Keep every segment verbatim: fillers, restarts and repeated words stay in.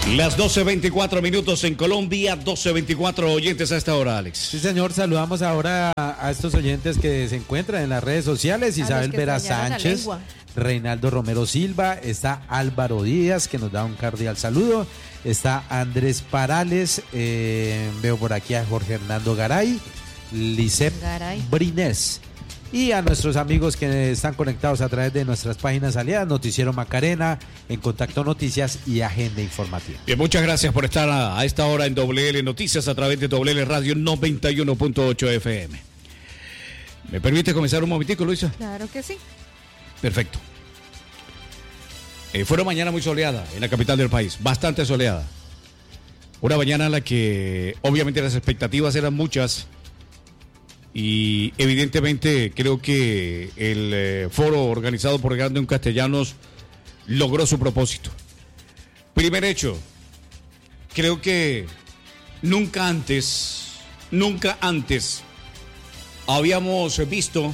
Las doce veinticuatro minutos en Colombia, doce veinticuatro oyentes a esta hora, Alex. Sí, señor, saludamos ahora a estos oyentes que se encuentran en las redes sociales. Isabel Vera Sánchez, Reinaldo Romero Silva, está Álvaro Díaz, que nos da un cordial saludo, está Andrés Parales, eh, veo por aquí a Jorge Hernando Garay, Lisep Brines. Y a nuestros amigos que están conectados a través de nuestras páginas aliadas, Noticiero Macarena, En Contacto Noticias y Agenda Informativa. Bien, muchas gracias por estar a, a esta hora en W L Noticias a través de W L Radio noventa y uno punto ocho F M. ¿Me permite comenzar un momentico, Luisa? Claro que sí. Perfecto. Eh, fue una mañana muy soleada en la capital del país, bastante soleada. Una mañana en la que obviamente las expectativas eran muchas. Y evidentemente creo que el eh, foro organizado por Grande Castellanos logró su propósito. Primer hecho, creo que nunca antes, nunca antes habíamos visto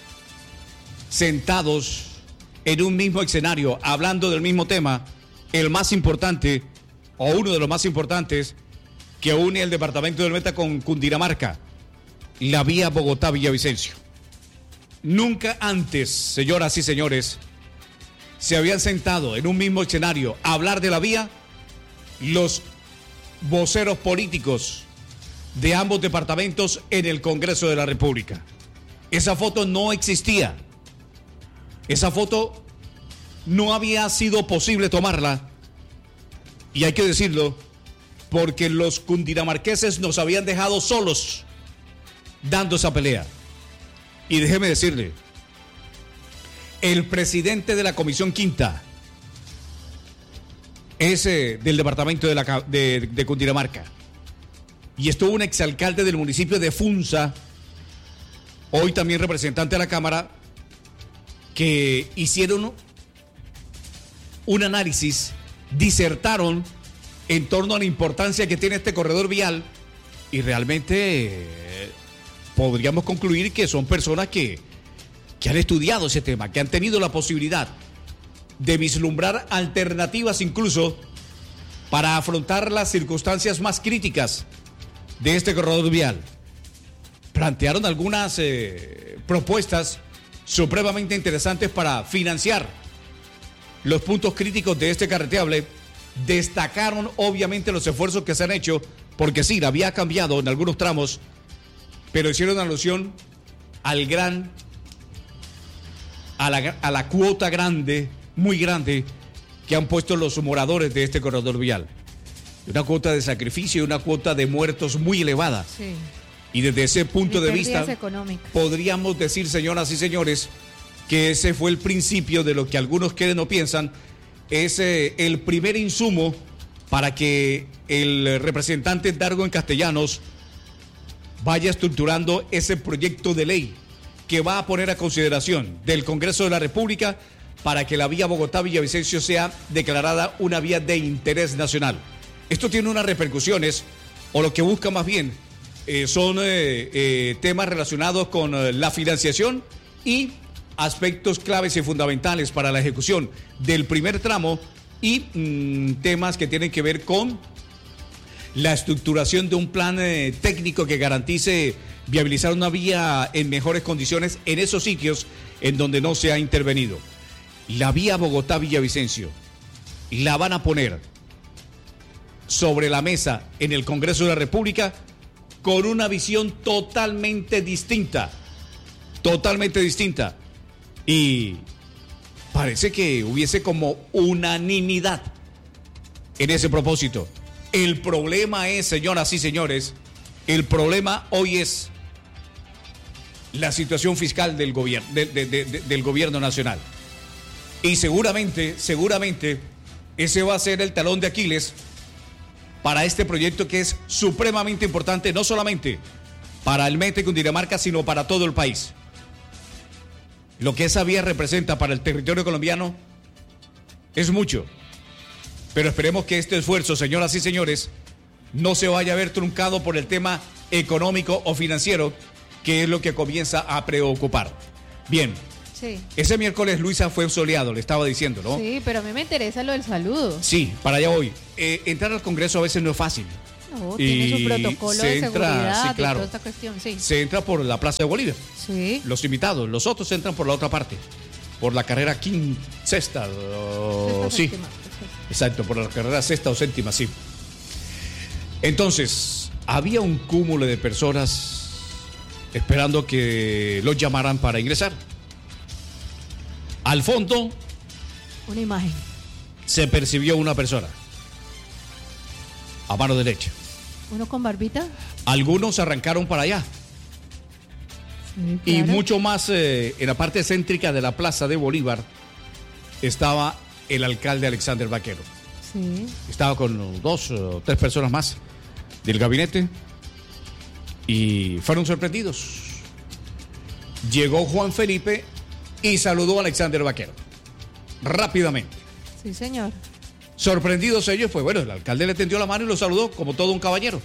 sentados en un mismo escenario, hablando del mismo tema, el más importante, o uno de los más importantes, que une el departamento del Meta con Cundinamarca. La vía Bogotá-Villavicencio. Nunca antes, señoras y señores, se habían sentado en un mismo escenario a hablar de la vía los voceros políticos de ambos departamentos en el Congreso de la República. Esa foto no existía. Esa foto no había sido posible tomarla. Y hay que decirlo, porque los cundinamarqueses nos habían dejado solos dando esa pelea. Y déjeme decirle, el presidente de la Comisión Quinta es eh, del departamento de, la, de, de Cundinamarca, y estuvo un exalcalde del municipio de Funza, hoy también representante de la Cámara, que hicieron un análisis, disertaron en torno a la importancia que tiene este corredor vial, y realmente eh, podríamos concluir que son personas que, que han estudiado ese tema, que han tenido la posibilidad de vislumbrar alternativas incluso para afrontar las circunstancias más críticas de este corredor vial. Plantearon algunas eh, propuestas supremamente interesantes para financiar los puntos críticos de este carreteable. Destacaron obviamente los esfuerzos que se han hecho, porque sí, la vía ha cambiado en algunos tramos, pero hicieron alusión al gran, a la, a la cuota grande, muy grande, que han puesto los moradores de este corredor vial. Una cuota de sacrificio y una cuota de muertos muy elevada. Sí. Y desde ese punto de vista, económicas. Podríamos decir, señoras y señores, que ese fue el principio de lo que algunos creen o piensan, es eh, el primer insumo para que el representante Dargon Castellanos vaya estructurando ese proyecto de ley que va a poner a consideración del Congreso de la República para que la vía Bogotá-Villavicencio sea declarada una vía de interés nacional. Esto tiene unas repercusiones, o lo que busca más bien, eh, son eh, eh, temas relacionados con eh, la financiación y aspectos claves y fundamentales para la ejecución del primer tramo y mmm, temas que tienen que ver con la estructuración de un plan eh, técnico que garantice viabilizar una vía en mejores condiciones en esos sitios en donde no se ha intervenido. La vía Bogotá-Villavicencio la van a poner sobre la mesa en el Congreso de la República con una visión totalmente distinta, totalmente distinta. Y parece que hubiese como unanimidad en ese propósito. El problema es, señoras y señores, el problema hoy es la situación fiscal del gobierno, de, de, de, de, del gobierno nacional. Y seguramente, seguramente, ese va a ser el talón de Aquiles para este proyecto que es supremamente importante, no solamente para el Meta y Cundinamarca, sino para todo el país. Lo que esa vía representa para el territorio colombiano es mucho. Pero esperemos que este esfuerzo, señoras y señores, no se vaya a ver truncado por el tema económico o financiero, que es lo que comienza a preocupar. Bien, Sí. Ese miércoles, Luisa, fue soleado, le estaba diciendo, ¿no? Sí, pero a mí me interesa lo del saludo. Sí, para allá voy. Eh, entrar al Congreso a veces no es fácil. No, tiene su protocolo de entra, seguridad sí, claro, y toda esta cuestión, sí. Se entra por la Plaza de Bolívar. Sí. Los invitados, los otros entran por la otra parte. Por la carrera quinta, sexta, o... Sexta, sí. séptima. Exacto, por la carrera sexta o séptima, sí. Entonces, había un cúmulo de personas esperando que los llamaran para ingresar. Al fondo, una imagen. Se percibió una persona a mano derecha. ¿Uno con barbita? Algunos arrancaron para allá. Sí, claro. Y mucho más eh, en la parte céntrica de la Plaza de Bolívar estaba el alcalde Alexander Vaquero. Sí. Estaba con dos o tres personas más del gabinete y fueron sorprendidos. Llegó Juan Felipe y saludó a Alexander Vaquero rápidamente. Sí, señor. Sorprendidos ellos, pues bueno, el alcalde le tendió la mano y lo saludó como todo un caballero.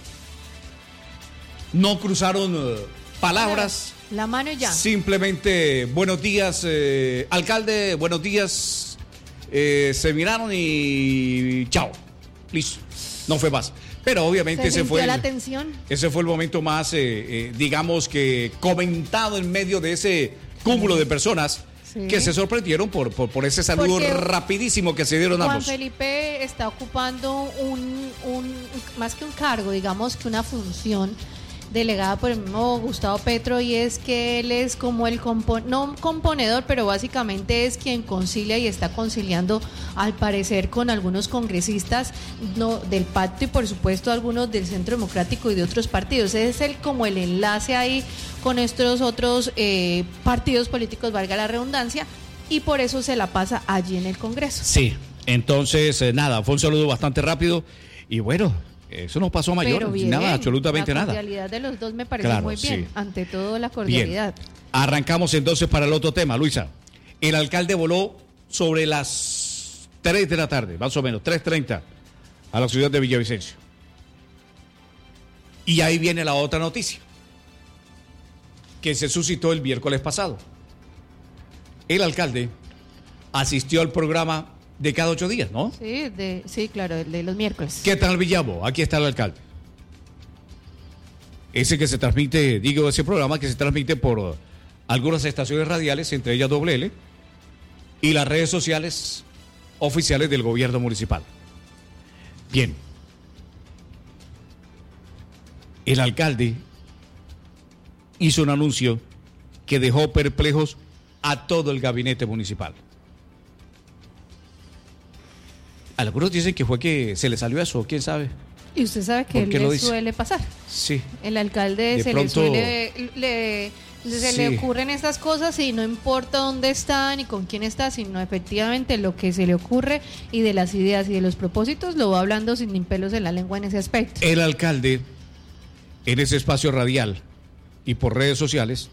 No cruzaron uh, palabras. La mano y ya. Simplemente, buenos días, eh, alcalde, buenos días. Eh, se miraron y chao. Listo. No fue más. Pero obviamente ¿Se ese fue, la el, tensión? ese fue el momento más, eh, eh, digamos que comentado en medio de ese cúmulo de personas. Sí. Que se sorprendieron por, por, por ese saludo Porque rapidísimo que se dieron Juan ambos. Juan Felipe está ocupando un, un, más que un cargo, digamos que una función delegada por el mismo Gustavo Petro, y es que él es como el compo no componedor, pero básicamente es quien concilia y está conciliando, al parecer, con algunos congresistas no del pacto y por supuesto algunos del Centro Democrático y de otros partidos. Es el como el enlace ahí con estos otros eh, partidos políticos, valga la redundancia, y por eso se la pasa allí en el Congreso. Sí, entonces eh, nada, fue un saludo bastante rápido y bueno, eso no pasó a mayores, bien, nada, absolutamente nada. La cordialidad de los dos me parece claro, muy bien, sí. Ante todo la cordialidad. Bien. Arrancamos entonces para el otro tema, Luisa. El alcalde voló sobre las tres de la tarde, más o menos, tres treinta, a la ciudad de Villavicencio. Y ahí viene la otra noticia, que se suscitó el miércoles pasado. El alcalde asistió al programa de cada ocho días, ¿no? Sí, de, sí, claro, de los miércoles. ¿Qué tal Villavo? Aquí está el alcalde. Ese que se transmite, digo, ese programa que se transmite por algunas estaciones radiales, entre ellas Doble L, y las redes sociales oficiales del gobierno municipal. Bien. El alcalde hizo un anuncio que dejó perplejos a todo el gabinete municipal. Algunos dicen que fue que se le salió eso, quién sabe. Y usted sabe que le suele pasar. Sí. El alcalde de se pronto, le suele, le, se sí. le ocurren estas cosas y no importa dónde está ni con quién está, sino efectivamente lo que se le ocurre y de las ideas y de los propósitos lo va hablando sin ni pelos en la lengua en ese aspecto. El alcalde, en ese espacio radial y por redes sociales,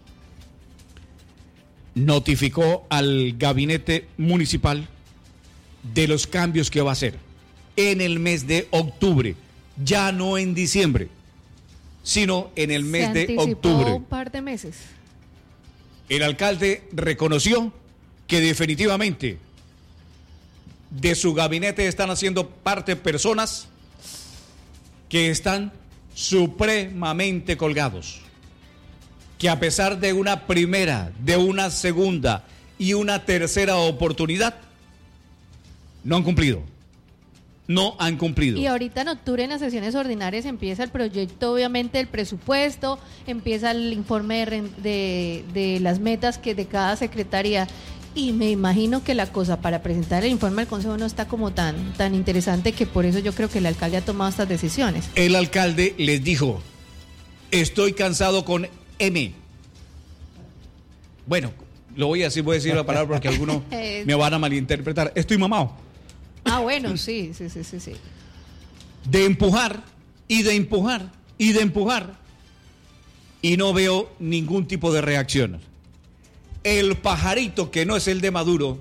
notificó al gabinete municipal de los cambios que va a hacer en el mes de octubre, ya no en diciembre, sino en el mes de octubre. Un par de meses. El alcalde reconoció que definitivamente de su gabinete están haciendo parte personas que están supremamente colgados, que a pesar de una primera, de una segunda y una tercera oportunidad, no han cumplido. No han cumplido. Y ahorita en octubre, en las sesiones ordinarias, empieza el proyecto, obviamente, del presupuesto, empieza el informe de, de, de las metas que de cada secretaría. Y me imagino que la cosa para presentar el informe al Consejo no está como tan, tan interesante, que por eso yo creo que el alcalde ha tomado estas decisiones. El alcalde les dijo, estoy cansado con M. Bueno, lo voy a decir, voy a decir la palabra porque algunos me van a malinterpretar. Estoy mamado. Ah, bueno, sí, sí, sí, sí, sí. De empujar y de empujar y de empujar y no veo ningún tipo de reacción. El pajarito que no es el de Maduro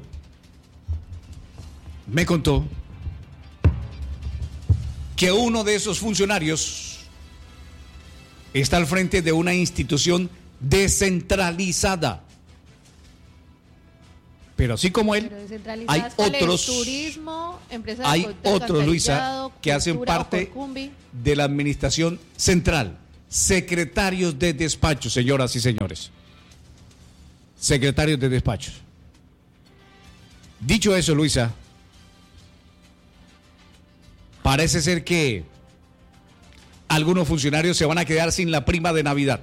me contó que uno de esos funcionarios está al frente de una institución descentralizada Pero así como él, hay otros, turismo, hay otros, Luisa, que hacen parte de la administración central, secretarios de despacho, señoras y señores. Secretarios de despachos. Dicho eso, Luisa, parece ser que algunos funcionarios se van a quedar sin la prima de Navidad.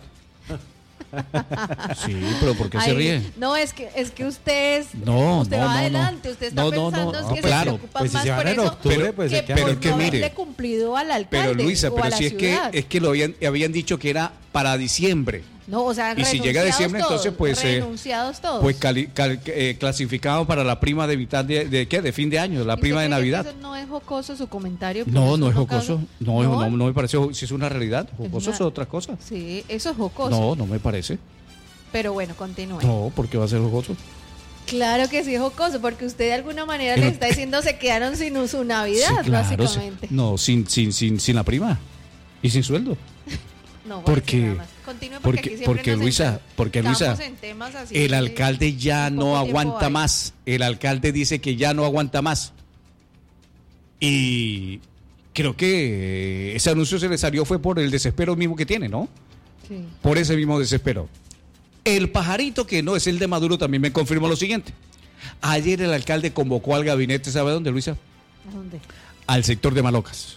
Sí, pero ¿por qué Ay, se ríe? No, es que es que usted es, no, usted no, va no, adelante, usted está no, pensando no, no, que claro. se preocupa pues más si se por van en eso octubre, pues que se por pero que no mire, haberle cumplido al alcalde. Pero Luisa, o pero a la si es ciudad. que es que lo habían habían dicho que era para diciembre. No, o sea, y si llega diciembre, todos, entonces pues renunciados todos. Pues cali, cal, eh, clasificado para la prima de mitad de, de qué, de fin de año, la prima de Navidad. Eso no es jocoso su comentario. No, no es jocoso. No, no, no, no me parece, si es una realidad. Jocoso es, una... es otra cosa. Sí, eso es jocoso. No, no me parece. Pero bueno, continúe. No, ¿por qué va a ser jocoso? Claro que sí es jocoso, porque usted de alguna manera Pero... le está diciendo se quedaron sin su Navidad, sí, claro, básicamente. Sí. No, sin, sin, sin, sin la prima y sin sueldo. No, porque, Continúe porque, porque, porque Luisa, porque Luisa, el alcalde ya no aguanta más. El alcalde dice que ya no aguanta más. Y creo que ese anuncio se le salió fue por el desespero mismo que tiene, ¿no? Sí. Por ese mismo desespero. El pajarito que no es el de Maduro también me confirmó lo siguiente. Ayer el alcalde convocó al gabinete, ¿sabe dónde, Luisa? ¿A dónde? Al sector de Malocas.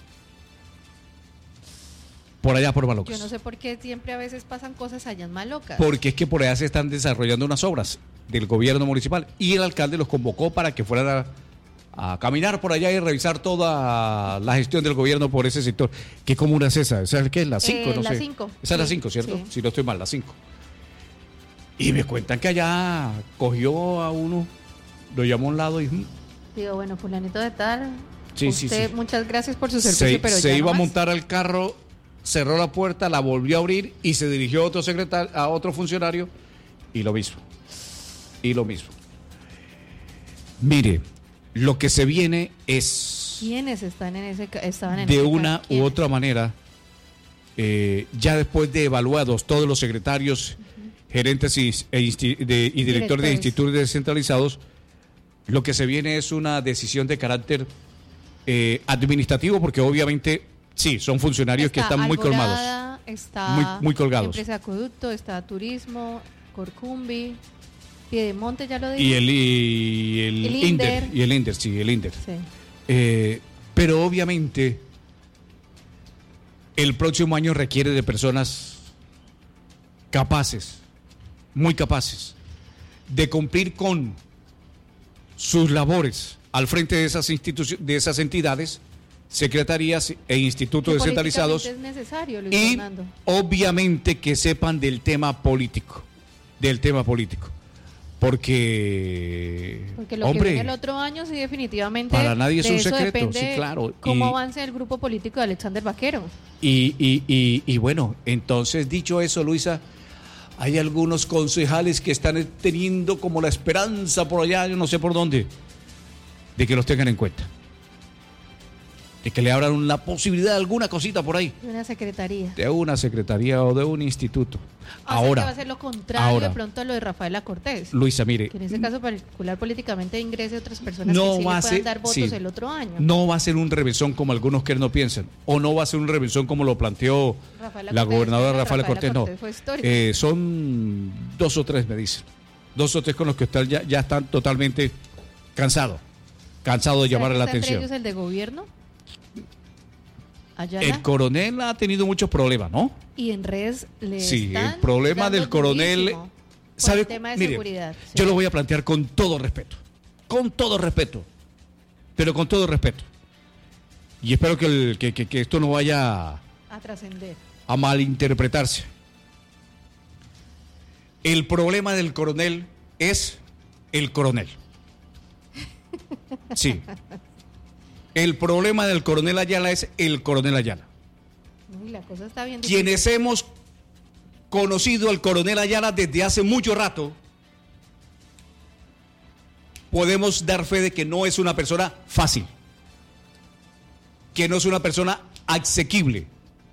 Por allá por Malocas. Yo no sé por qué siempre a veces pasan cosas allá en Malocas. Porque es que por allá se están desarrollando unas obras del gobierno municipal y el alcalde los convocó para que fueran a, a caminar por allá y revisar toda la gestión del gobierno por ese sector. ¿Qué comuna es esa? ¿Esa es qué? ¿La cinco? Eh, no la sé. cinco. Esa es la sí, cinco, ¿cierto? Sí. Si no estoy mal, la cinco. Y me cuentan que allá cogió a uno, lo llamó a un lado y... Digo, bueno, fulanito de tal, sí, usted, sí, sí. muchas gracias por su servicio, se, pero se ya iba no a más. montar al carro, cerró la puerta, la volvió a abrir y se dirigió a otro secretario, a otro funcionario y lo mismo. Y lo mismo. Mire, lo que se viene es... ¿Quiénes están en ese, estaban en de ese una ¿Quiénes? u otra manera, eh, ya después de evaluados todos los secretarios, uh-huh. gerentes y, e insti- de, y directores de institutos descentralizados, lo que se viene es una decisión de carácter eh, administrativo, porque obviamente sí, son funcionarios está que están muy Alborada, colmados. Está muy, muy colgados. Empresa Acueducto, está Turismo, Corcumbi, Piedemonte, ya lo dije. Y el, y el, el Inder. Inder. Y el Inder, sí, el Inder. Sí. Eh, pero obviamente el próximo año requiere de personas capaces, muy capaces, de cumplir con sus labores al frente de esas instituciones, de esas entidades, secretarías e institutos descentralizados. Es necesario, Luis y Fernando. obviamente que sepan del tema político, del tema político. Porque, Porque lo hombre, que viene el otro año sí definitivamente para nadie es de un eso secreto, depende sí, claro. cómo Y, avance el grupo político de Alexander Vaquero. y, y, y, y bueno, entonces dicho eso, Luisa, hay algunos concejales que están teniendo como la esperanza por allá, yo no sé por dónde, de que los tengan en cuenta. De que le abran una posibilidad, alguna cosita por ahí. De una secretaría. De una secretaría o de un instituto. O ahora. sea que va a ser lo contrario ahora, de pronto a lo de Rafaela Cortés. Luisa, mire. Que en ese caso particular políticamente ingrese otras personas no que sí va le puedan ser, dar votos sí, el otro año. No va a ser un revésón como algunos que no piensan. O no va a ser un revésón como lo planteó Rafaela la Cortés, gobernadora Rafaela, Rafaela Cortés. No. Cortés fue histórico. Eh, son dos o tres, me dicen. Dos o tres con los que están, ya, ya están totalmente cansados. Cansados de llamar la atención. ¿Entre ellos el de gobierno? Ayala. El coronel ha tenido muchos problemas, ¿no? Y en redes le Sí, están el problema dando del coronel, por ¿sabe? el tema de Mire, seguridad. Sí. Yo lo voy a plantear con todo respeto, con todo respeto, pero con todo respeto. Y espero que, el, que, que, que esto no vaya a trascender, a malinterpretarse. El problema del coronel es el coronel. Sí. El problema del coronel Ayala es el coronel Ayala. Uy, la cosa está bien Quienes difícil. hemos conocido al coronel Ayala desde hace mucho rato, podemos dar fe de que no es una persona fácil, que no es una persona asequible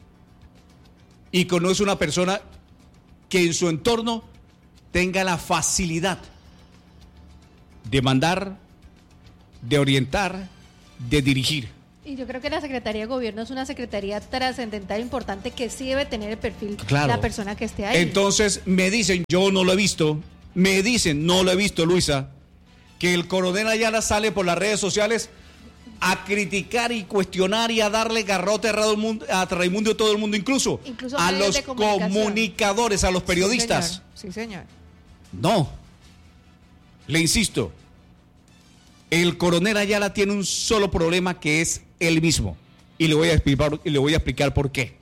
y que no es una persona que en su entorno tenga la facilidad de mandar, de orientar, de dirigir. Y yo creo que la Secretaría de Gobierno es una secretaría trascendental importante que sí debe tener el perfil claro. de la persona que esté ahí. Entonces me dicen, yo no lo he visto, me dicen, no lo he visto, Luisa, que el coronel Ayala sale por las redes sociales a criticar y cuestionar y a darle garrote a Raimundo, a Raimundo y a todo el mundo, incluso, incluso a los comunicadores, a los periodistas. Sí, señor. Sí, señor. No, le insisto, el coronel Ayala tiene un solo problema que es él mismo. Y le voy a explicar, y le voy a explicar por qué.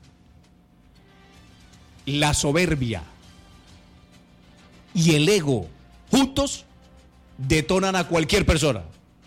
La soberbia y el ego juntos detonan a cualquier persona.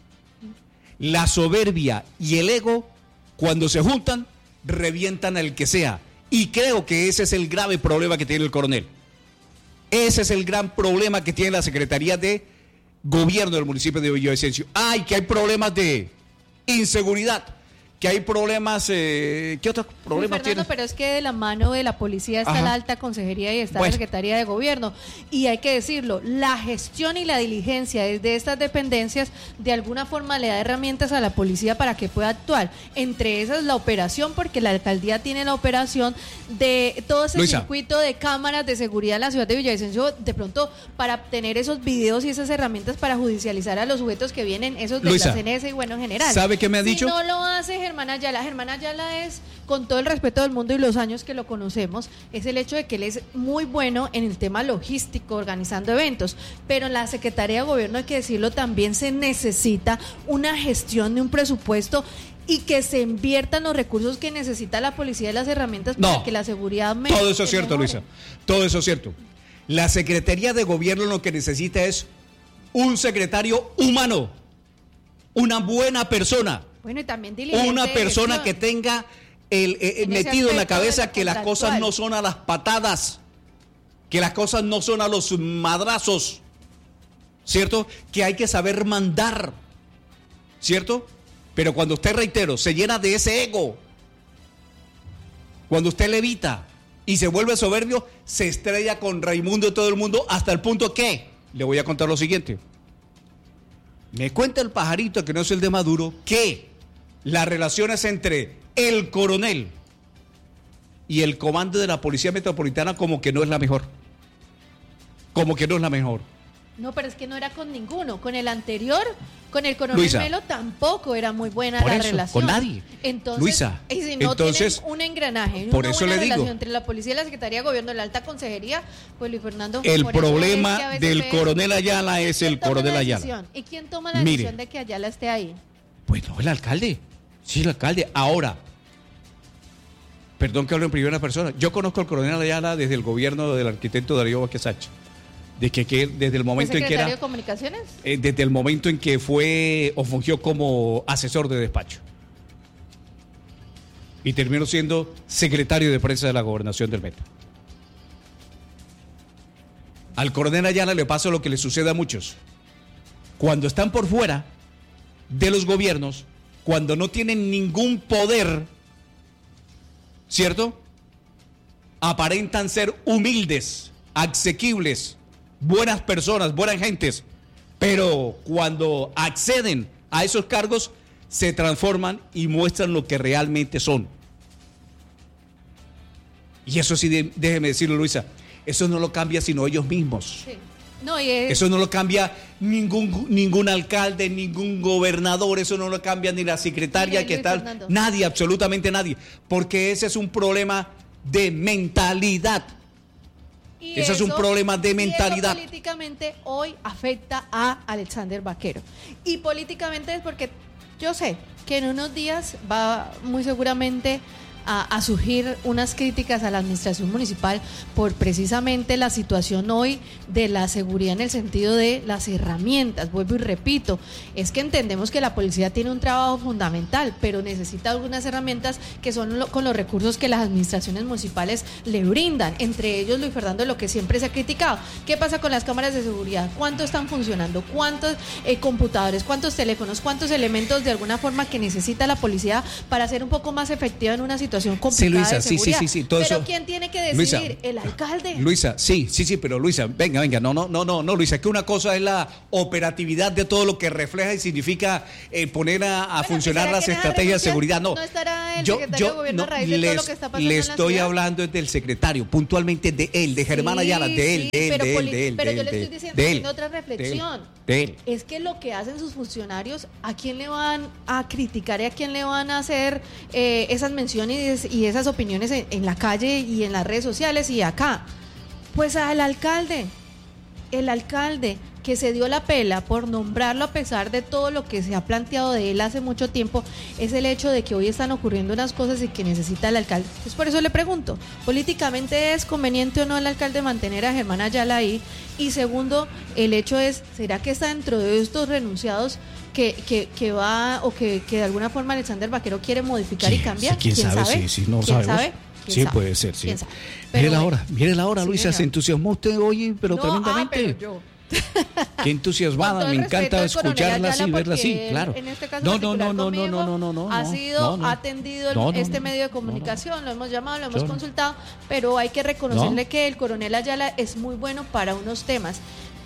La soberbia y el ego, cuando se juntan, revientan al que sea. Y creo que ese es el grave problema que tiene el coronel. Ese es el gran problema que tiene la Secretaría de Gobierno del municipio de Villavicencio. Ay, que hay problemas de inseguridad, que hay problemas, eh, ¿qué otros problemas tiene? Pero es que de la mano de la policía está Ajá. la alta consejería y está bueno. la Secretaría de Gobierno. Y hay que decirlo, la gestión y la diligencia desde estas dependencias de alguna forma le da herramientas a la policía para que pueda actuar. Entre esas la operación, porque la alcaldía tiene la operación de todo ese Luisa. circuito de cámaras de seguridad en la ciudad de Villavicencio, de pronto para obtener esos videos y esas herramientas para judicializar a los sujetos que vienen, esos de Luisa, la C N S y bueno en general. ¿Sabe qué me ha si dicho? No lo hace Germán Ayala. Germán Ayala es, con todo el respeto del mundo y los años que lo conocemos, es el hecho de que él es muy bueno en el tema logístico, organizando eventos, pero en la Secretaría de Gobierno, hay que decirlo, también se necesita una gestión de un presupuesto y que se inviertan los recursos que necesita la policía y las herramientas para no, que la seguridad me todo eso es cierto, mejore. Luisa, todo eso es cierto. La Secretaría de Gobierno lo que necesita es un secretario humano, una buena persona. Bueno, y también una persona que tenga el, el, en metido en la cabeza que las cosas no son a las patadas, que las cosas no son a los madrazos, ¿cierto? Que hay que saber mandar, ¿cierto? Pero cuando usted, reitero, se llena de ese ego, cuando usted levita y se vuelve soberbio, se estrella con Raimundo y todo el mundo, hasta el punto que, le voy a contar lo siguiente. Me cuenta el pajarito, que no es el de Maduro, que las relaciones entre el coronel y el comando de la Policía Metropolitana como que no es la mejor. Como que no es la mejor. No, pero es que no era con ninguno. Con el anterior, con el coronel Luisa, Melo, tampoco era muy buena la eso, relación. Con nadie. Entonces, Luisa, y si no entonces, tienen un engranaje, por una eso buena le relación digo, entre la policía y la Secretaría de Gobierno, la alta consejería, pues Luis Fernando. El por problema eso es que del ve, coronel Ayala es el coronel Ayala. ¿Y quién toma la Mire, decisión de que Ayala esté ahí? Pues no, el alcalde. Sí, el alcalde. Ahora, perdón que hablo en primera persona, yo conozco al coronel Ayala desde el gobierno del arquitecto Darío Vázquez Sánchez. De que, que desde el momento en que era secretario de Comunicaciones, eh, desde el momento en que fue o fungió como asesor de despacho y terminó siendo secretario de prensa de la gobernación del Meta. Al coronel Ayala le pasa lo que le sucede a muchos. Cuando están por fuera de los gobiernos, cuando no tienen ningún poder, ¿cierto? Aparentan ser humildes, asequibles, buenas personas, buenas gentes, pero cuando acceden a esos cargos se transforman y muestran lo que realmente son. Y eso sí, de, déjeme decirlo, Luisa, eso no lo cambia sino ellos mismos. Sí. No, y es... Eso no lo cambia ningún ningún alcalde, ningún gobernador, eso no lo cambia ni la secretaria Mire, que Luis tal, Fernando. Nadie, absolutamente nadie, porque ese es un problema de mentalidad. Y Eso, eso es un problema de mentalidad. Y eso políticamente hoy afecta a Alexander Vaquero. Y políticamente es porque yo sé que en unos días va muy seguramente a, a surgir unas críticas a la administración municipal por precisamente la situación hoy de la seguridad en el sentido de las herramientas. Vuelvo y repito, es que entendemos que la policía tiene un trabajo fundamental, pero necesita algunas herramientas que son lo, con los recursos que las administraciones municipales le brindan. Entre ellos, Luis Fernando, lo que siempre se ha criticado. ¿Qué pasa con las cámaras de seguridad? ¿Cuánto están funcionando? ¿Cuántos eh, computadores? ¿Cuántos teléfonos? ¿Cuántos elementos de alguna forma que necesita la policía para ser un poco más efectiva en una situación situación complicada sí, Luisa, de seguridad. Sí, sí, sí, sí, todo pero eso. ¿quién tiene que decidir? Luisa, ¿el alcalde? Luisa, sí, sí, sí, pero Luisa, venga, venga, no, no, no, no, no, Luisa, es que una cosa es la operatividad de todo lo que refleja y significa eh, poner a, a bueno, funcionar las estrategias de seguridad. No, no estará el yo, secretario yo de gobierno no, a raíz de les, todo lo que está pasando le en la estoy ciudad. hablando del secretario, puntualmente de él, de Germán sí, Ayala, de él, sí, de él, pero de él, poli- de él, pero de yo él, le de estoy él, diciendo, de él, haciendo otra reflexión. De él. Es que lo que hacen sus funcionarios, ¿a quién le van a criticar y a quién le van a hacer eh, esas menciones y esas opiniones en, en la calle y en las redes sociales y acá? Pues al alcalde, el alcalde que se dio la pela por nombrarlo a pesar de todo lo que se ha planteado de él hace mucho tiempo, es el hecho de que hoy están ocurriendo unas cosas y que necesita el alcalde. Pues por eso le pregunto, ¿políticamente es conveniente o no el alcalde mantener a Germán Ayala ahí? Y segundo, el hecho es, ¿será que está dentro de estos renunciados que, que, que va o que, que de alguna forma Alexander Vaquero quiere modificar y cambiar? ¿Quién, ¿Quién sabe? sabe? Sí, sí, no ¿Quién sabemos. sabe? Sí, sabe? puede ser, sí. Mire la hora, mire la hora, sí, Luisa, señor. Se entusiasmó usted hoy, pero no, tremendamente. Ah, pero yo. Qué entusiasmada, me encanta escucharla así, verla así, claro. En este caso no, no, no, no, no, no, no, no, ha sido no, no, atendido no, no, este no, medio de comunicación, no, no. lo hemos llamado, lo hemos no, consultado, pero hay que reconocerle no. que el coronel Ayala es muy bueno para unos temas.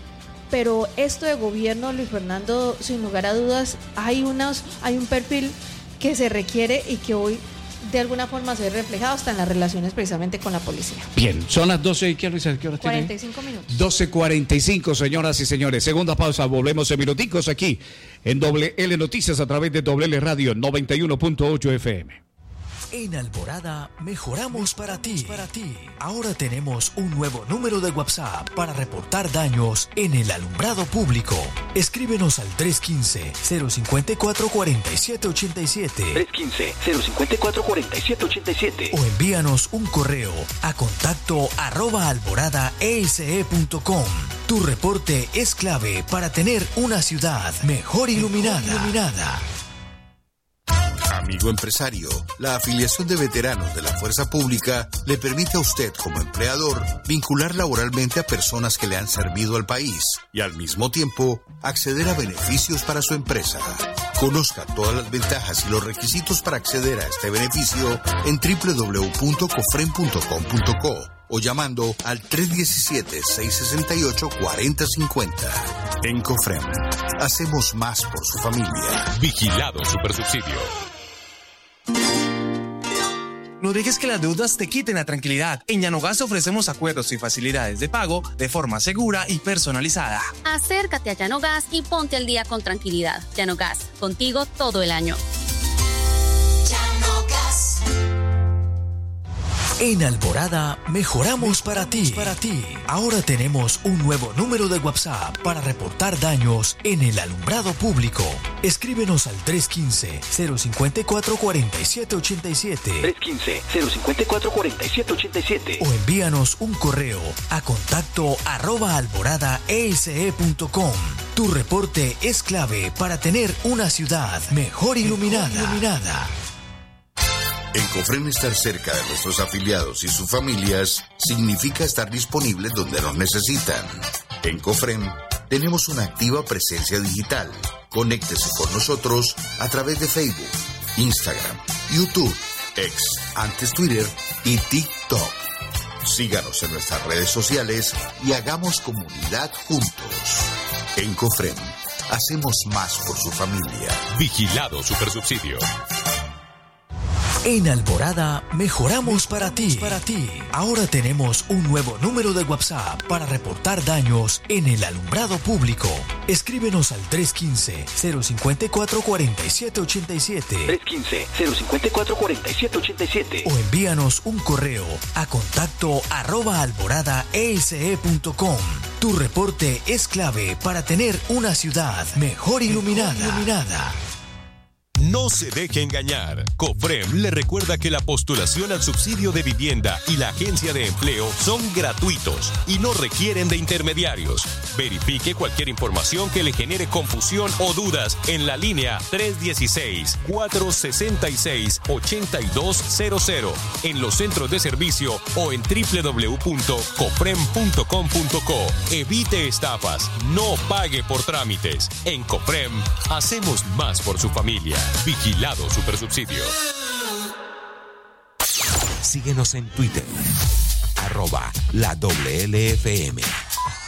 Pero esto de gobierno, Luis Fernando, sin lugar a dudas, hay unos, hay un perfil que se requiere y que hoy de alguna forma se ve reflejado hasta en las relaciones precisamente con la policía. Bien, son las doce, ¿qué hora tiene? cuarenta y cinco minutos. doce cuarenta y cinco, señoras y señores. Segunda pausa, volvemos en minuticos aquí en Doble L Noticias a través de Doble L Radio noventa y uno punto ocho F M. En Alborada mejoramos para ti. para ti. Ahora tenemos un nuevo número de WhatsApp para reportar daños en el alumbrado público. Escríbenos al tres uno cinco, cero cinco cuatro, cuatro siete ocho siete. tres uno cinco, cero cinco cuatro, cuatro siete ocho siete. O envíanos un correo a contacto arroba alborada ese punto com. Tu reporte es clave para tener una ciudad mejor iluminada. Mejor iluminada. Amigo empresario, la afiliación de veteranos de la Fuerza Pública le permite a usted como empleador vincular laboralmente a personas que le han servido al país y al mismo tiempo acceder a beneficios para su empresa. Conozca todas las ventajas y los requisitos para acceder a este beneficio en doble u doble u doble u punto cofrem punto com punto co o llamando al tres uno siete, seis seis ocho, cuatro cero cinco cero. En Cofrem, hacemos más por su familia. Vigilado Supersubsidio. No dejes que las deudas te quiten la tranquilidad. En Yanogas ofrecemos acuerdos y facilidades de pago de forma segura y personalizada. Acércate a Yanogas y ponte al día con tranquilidad. Yanogas, contigo todo el año. Yanogas. En Alborada mejoramos para ti. para ti. Ahora tenemos un nuevo número de WhatsApp para reportar daños en el alumbrado público. Escríbenos al tres uno cinco, cero cinco cuatro, cuatro siete ocho siete. tres uno cinco, cero cinco cuatro, cuatro siete ocho siete. O envíanos un correo a contacto arroba alborada ese punto com. Tu reporte es clave para tener una ciudad mejor iluminada. Mejor iluminada. En Cofrem, estar cerca de nuestros afiliados y sus familias significa estar disponibles donde nos necesitan. En Cofrem tenemos una activa presencia digital. Conéctese con nosotros a través de Facebook, Instagram, YouTube, X, antes Twitter y TikTok. Síganos en nuestras redes sociales y hagamos comunidad juntos. En Cofrem, hacemos más por su familia. Vigilado Supersubsidio. En Alborada mejoramos para ti. para ti. Ahora tenemos un nuevo número de WhatsApp para reportar daños en el alumbrado público. Escríbenos al tres uno cinco, cero cinco cuatro, cuatro siete ocho siete. tres uno cinco, cero cinco cuatro, cuatro siete ocho siete. O envíanos un correo a contacto arroba alborada ese punto com. Tu reporte es clave para tener una ciudad mejor iluminada. Mejor iluminada. No se deje engañar. Cofrem le recuerda que la postulación al subsidio de vivienda y la agencia de empleo son gratuitos y no requieren de intermediarios. Verifique cualquier información que le genere confusión o dudas en la línea tres uno seis, cuatro seis seis, ocho dos cero cero en los centros de servicio o en doble u doble u doble u punto cofrem punto com punto co. Evite estafas, no pague por trámites. En Cofrem hacemos más por su familia. Vigilado Supersubsidio. Síguenos en Twitter, arroba la W L F M.